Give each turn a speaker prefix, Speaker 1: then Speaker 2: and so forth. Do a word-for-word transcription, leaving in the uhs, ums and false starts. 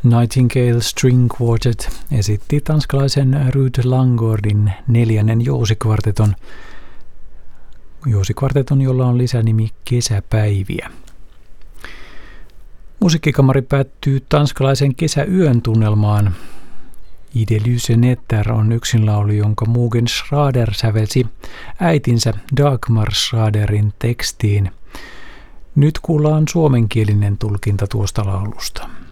Speaker 1: Nightingale String Quartet esitti tanskalaisen Ruud Langgaardin neljännen jousikvarteton, jousikvarteton, jolla on lisänimi Kesäpäiviä. Musiikkikamari päättyy tanskalaisen kesäyön tunnelmaan. Ide Lyse Netter on yksinlaulu, jonka Mugen Schrader sävelsi äitinsä Dagmar Schraderin tekstiin. Nyt kuullaan suomenkielinen tulkinta tuosta laulusta.